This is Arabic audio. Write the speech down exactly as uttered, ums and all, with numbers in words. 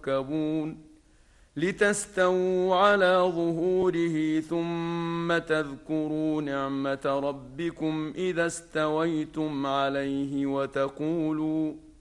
تركبون لتستووا على ظهوره ثم تذكروا نعمة ربكم إذا استويتم عليه وتقولوا